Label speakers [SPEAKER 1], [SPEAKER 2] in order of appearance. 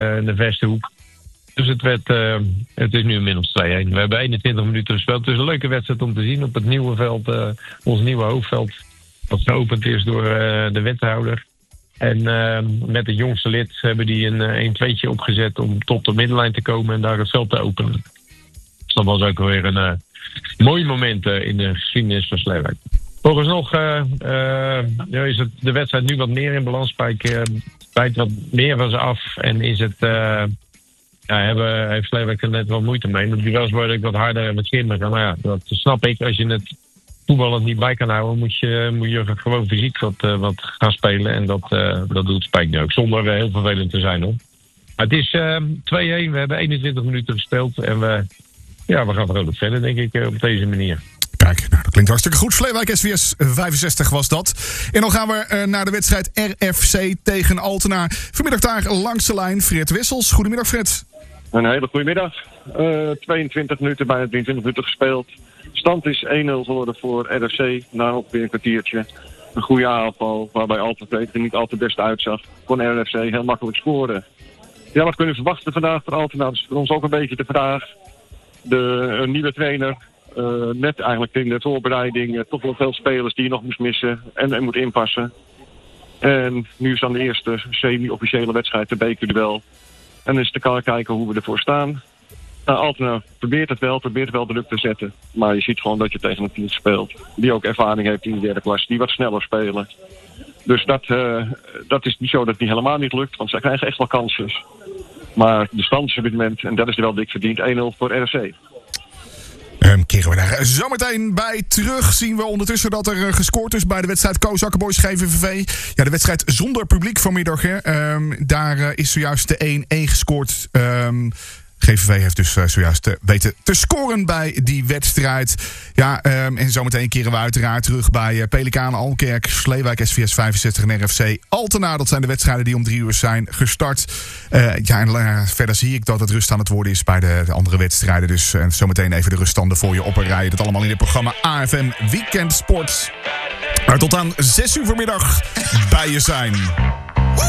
[SPEAKER 1] de Vesterhoek. Dus het is nu inmiddels 2-1. We hebben 21 minuten gespeeld. Het is een leuke wedstrijd om te zien op het nieuwe veld. Ons nieuwe hoofdveld. Dat geopend is door de wethouder. En met het jongste lid hebben die een 1-2'tje opgezet om tot de middenlijn te komen en daar het veld te openen. Dus dat was ook weer een mooi moment in de geschiedenis van Sleewijk. Volgens nog is de wedstrijd nu wat meer in balans. Spijk bijt wat meer van ze af en is het... heeft Sleewijk er net wel moeite mee. De duels worden ook wat harder en wat grimmiger. Maar ja, dat snap ik. Als je het voetballend niet bij kan houden, moet je gewoon fysiek wat gaan spelen. En dat doet Spijk nu ook. Zonder heel vervelend te zijn, hoor. Maar het is 2-1. We hebben 21 minuten gespeeld. En we gaan vrolijk verder, denk ik, op deze manier.
[SPEAKER 2] Kijk, nou, dat klinkt hartstikke goed. Sleewijk SVS 65 was dat. En dan gaan we naar de wedstrijd RFC tegen Altena. Vanmiddag daar langs de lijn Fred Wissels. Goedemiddag, Fred.
[SPEAKER 3] Een hele goede middag. 22 minuten, bijna 23 minuten gespeeld. Stand is 1-0 geworden voor RFC. Na ongeveer een kwartiertje. Een goede aanval, waarbij Altena er niet al te best uitzag. Kon RFC heel makkelijk scoren. Ja, wat kunnen we verwachten vandaag voor Altena? Dat is voor ons ook een beetje de vraag. De nieuwe trainer, net eigenlijk in de voorbereiding, toch wel veel spelers die je nog moest missen en moet inpassen. En nu is dan de eerste semi-officiële wedstrijd, de bekerduel. En dan is te kijken hoe we ervoor staan. Altena probeert wel druk te zetten. Maar je ziet gewoon dat je tegen een team speelt. Die ook ervaring heeft in de derde klas. Die wat sneller spelen. Dus dat is niet zo dat het niet helemaal niet lukt. Want zij krijgen echt wel kansjes. Maar de stand is op dit moment, en dat is er wel dik verdiend, 1-0 voor RFC.
[SPEAKER 2] Keren we daar zometeen bij terug. Zien we ondertussen dat er gescoord is bij de wedstrijd Kozakkenboys GVVV. Ja, de wedstrijd zonder publiek vanmiddag. Daar is zojuist de 1-1 gescoord. GVV heeft dus zojuist weten te scoren bij die wedstrijd. Ja, en zometeen keren we uiteraard terug bij Pelikaan, Almkerk, Sleewijk, SVS 65 en RFC Altena. Dat zijn de wedstrijden die om 3 uur zijn gestart. En verder zie ik dat het rust aan het worden is bij de andere wedstrijden. Dus zometeen even de ruststanden voor je op een rij. Dat allemaal in het programma AFM Weekend Sports. Tot aan 6 uur vanmiddag bij je zijn.